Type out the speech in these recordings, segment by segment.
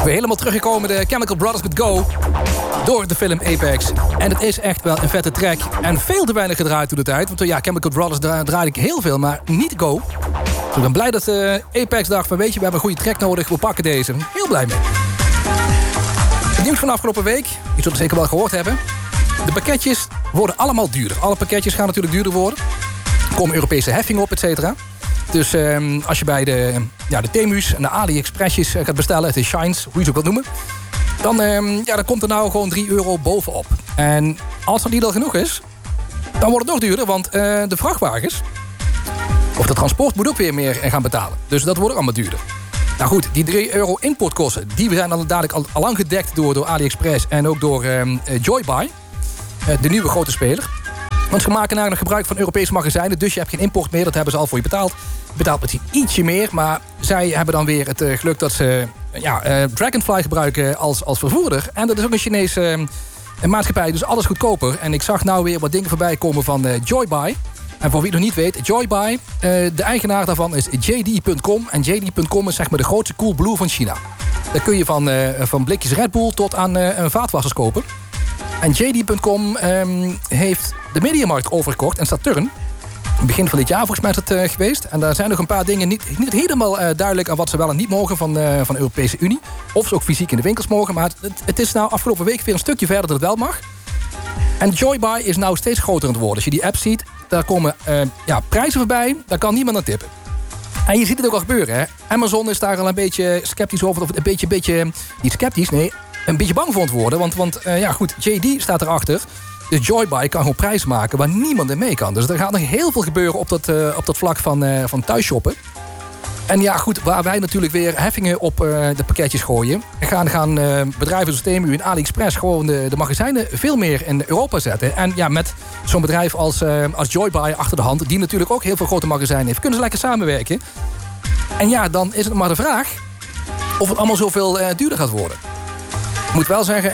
Weer helemaal teruggekomen, de Chemical Brothers met Go. Door de film Apex. En het is echt wel een vette track. En veel te weinig gedraaid toen de tijd. Want ja, Chemical Brothers draaide ik heel veel, maar niet Go. Dus ik ben blij dat Apex dacht van, weet je, we hebben een goede track nodig. We pakken deze. Heel blij mee. Het nieuws van de afgelopen week. Je zult het zeker wel gehoord hebben. De pakketjes worden allemaal duurder. Alle pakketjes gaan natuurlijk duurder worden. Er komen Europese heffingen op, et cetera. Dus als je bij de Temu's en de AliExpressjes gaat bestellen, de Shines, hoe je ze ook wilt noemen, dan komt er nou gewoon €3 bovenop. En als dat niet al genoeg is, dan wordt het nog duurder, want de vrachtwagens of de transport moet ook weer meer gaan betalen. Dus dat wordt ook allemaal duurder. Nou goed, die €3 importkosten, die zijn dan dadelijk al lang gedekt door AliExpress en ook door Joybuy, de nieuwe grote speler. Want ze maken namelijk gebruik van Europese magazijnen, dus je hebt geen import meer, dat hebben ze al voor je betaald. Je betaalt misschien ietsje meer, maar zij hebben dan weer het geluk dat ze Dragonfly gebruiken als vervoerder. En dat is ook een Chinese maatschappij, dus alles goedkoper. En ik zag nou weer wat dingen voorbij komen van Joybuy. En voor wie het nog niet weet, Joybuy, de eigenaar daarvan is JD.com. En JD.com is zeg maar de grootste Coolblue van China. Daar kun je van blikjes Red Bull tot aan een vaatwassers kopen. En JD.com heeft de Mediamarkt overgekocht en Saturn. Begin van dit jaar volgens mij is dat geweest. En daar zijn nog een paar dingen niet helemaal duidelijk aan wat ze wel en niet mogen van de Europese Unie. Of ze ook fysiek in de winkels mogen. Maar het is nou afgelopen week weer een stukje verder dat het wel mag. En Joybuy is nou steeds groter aan het worden. Als je die app ziet, daar komen prijzen voorbij. Daar kan niemand aan tippen. En je ziet het ook al gebeuren. Hè? Amazon is daar al een beetje sceptisch over. Of een beetje niet sceptisch, nee. Een beetje bang voor het worden. Want goed, JD staat erachter. Dus Joybuy kan gewoon prijzen maken waar niemand in mee kan. Dus er gaat nog heel veel gebeuren op dat vlak van thuisshoppen. En ja, goed, waar wij natuurlijk weer heffingen op de pakketjes gooien, gaan bedrijven zoals Temu en AliExpress gewoon de magazijnen veel meer in Europa zetten. En ja, met zo'n bedrijf als Joybuy achter de hand, die natuurlijk ook heel veel grote magazijnen heeft, kunnen ze lekker samenwerken. En ja, dan is het maar de vraag of het allemaal zoveel duurder gaat worden. Ik moet wel zeggen,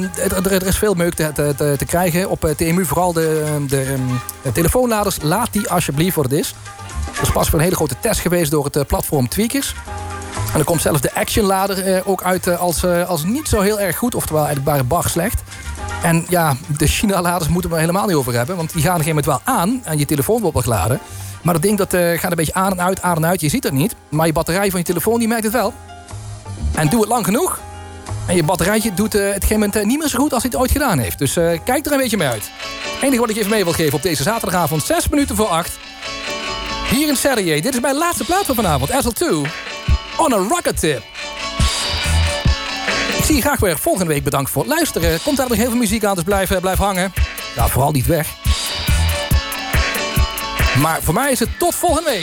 er is veel meuk te krijgen op TMU. Vooral de telefoonladers, laat die alsjeblieft wat het is. Er is pas voor een hele grote test geweest door het platform Tweakers. En dan komt zelfs de Action-lader ook uit als niet zo heel erg goed. Oftewel eigenlijk bare bar slecht. En ja, de China-laders moeten we er helemaal niet over hebben. Want die gaan op een gegeven moment wel aan en je telefoon wordt opgeladen. Maar dat ding dat gaat een beetje aan en uit. Je ziet het niet. Maar je batterij van je telefoon die merkt het wel. En doe het lang genoeg. En je batterijtje doet het op een gegeven moment niet meer zo goed als hij het ooit gedaan heeft. Dus kijk er een beetje mee uit. Het enige wat ik even mee wil geven op deze zaterdagavond, 6 minuten voor 8. Hier in Serrier. Dit is mijn laatste plaat van vanavond. SL2. On a Rocket Tip. Ik zie je graag weer volgende week. Bedankt voor het luisteren. Komt daar nog heel veel muziek aan, dus blijf hangen. Nou, vooral niet weg. Maar voor mij is het tot volgende week.